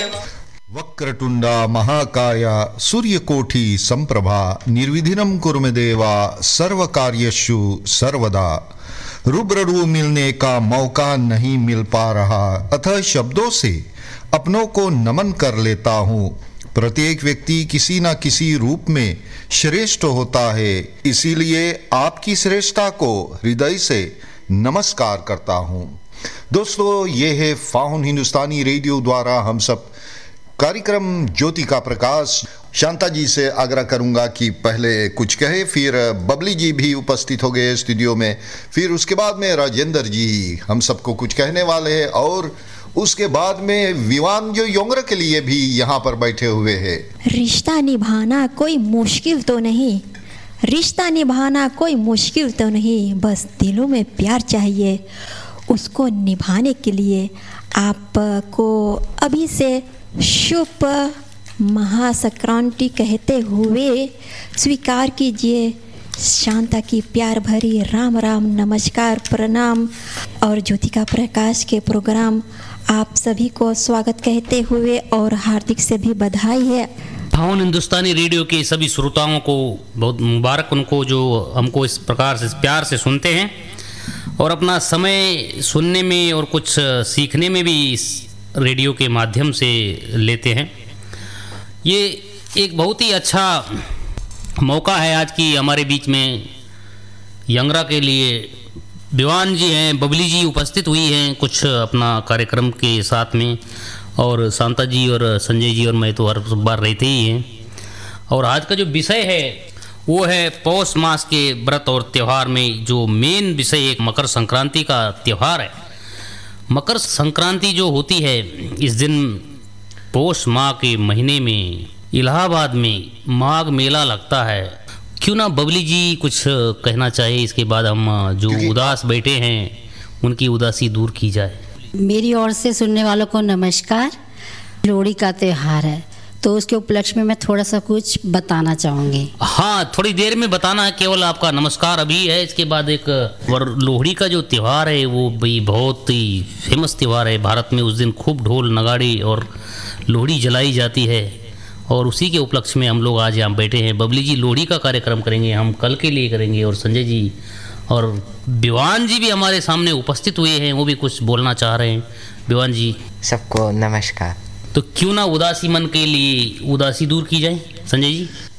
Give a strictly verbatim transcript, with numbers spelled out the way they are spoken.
वक्रतुंडा महाकाया सूर्यकोटि संप्रभा निर्विघ्नं कुरु मे देवा सर्वकार्येषु सर्वदा। रूबरू मिलने का मौका नहीं मिल पा रहा, अतः शब्दों से अपनों को नमन कर लेता हूँ। प्रत्येक व्यक्ति किसी न किसी रूप में श्रेष्ठ होता है, इसीलिए आपकी श्रेष्ठता को हृदय से नमस्कार करता हूँ। दोस्तों, ये है फाउन हिंदुस्तानी रेडियो द्वारा हम सब कार्यक्रम ज्योति का प्रकाश। शांता जी से आग्रह करूंगा कि पहले कुछ कहे, फिर बबली जी भी उपस्थित हो गए स्टूडियो में, फिर उसके बाद में राजेंद्र जी हम सबको कुछ कहने वाले हैं, और उसके बाद में विवान जो योंगर के लिए भी यहाँ पर बैठे हुए हैं। रिश्ता निभाना कोई मुश्किल तो नहीं, रिश्ता निभाना कोई मुश्किल तो नहीं, बस दिलों में प्यार चाहिए। उसको निभाने के लिए आपको अभी से शुभ महासंक्रांति कहते हुए स्वीकार कीजिए शांता की प्यार भरी राम राम नमस्कार प्रणाम और ज्योति का प्रकाश के प्रोग्राम आप सभी को स्वागत कहते हुए और हार्दिक से भी बधाई है। फाउन हिंदुस्तानी रेडियो के सभी श्रोताओं को बहुत मुबारक, उनको जो हमको इस प्रकार से प्यार से सुनते हैं और अपना समय सुनने में और कुछ सीखने में भी इस रेडियो के माध्यम से लेते हैं। ये एक बहुत ही अच्छा मौका है आज की हमारे बीच में यंगरा के लिए। विवान जी हैं, बबली जी उपस्थित हुई हैं कुछ अपना कार्यक्रम के साथ में, और शांता जी और संजय जी और मैं तो हर बार रहते ही हैं। और आज का जो विषय है वो है पौष मास के व्रत और त्यौहार में जो मेन विषय एक मकर संक्रांति का त्यौहार है। मकर संक्रांति जो होती है, इस दिन पौष माह के महीने में इलाहाबाद में माघ मेला लगता है। क्यों ना बबली जी कुछ कहना चाहे, इसके बाद हम जो उदास बैठे हैं उनकी उदासी दूर की जाए। मेरी ओर से सुनने वालों को नमस्कार। लोहड़ी का त्यौहार है तो उसके उपलक्ष्य में मैं थोड़ा सा कुछ बताना चाहूँगी। हाँ, थोड़ी देर में बताना है, केवल आपका नमस्कार अभी है, इसके बाद एक और लोहड़ी का जो त्यौहार है वो भी बहुत ही फेमस त्यौहार है भारत में। उस दिन खूब ढोल नगाड़ी और लोहड़ी जलाई जाती है और उसी के उपलक्ष्य में हम लोग आज यहाँ बैठे हैं। बबली जी लोहड़ी का कार्यक्रम करेंगे, हम कल के लिए करेंगे, और संजय जी और विवान जी भी हमारे सामने उपस्थित हुए हैं, वो भी कुछ बोलना चाह रहे हैं। विवान जी, सबको नमस्कार। तो क्यों ना उदासी मन के लिए उदासी दूर की जाए। संजय जी।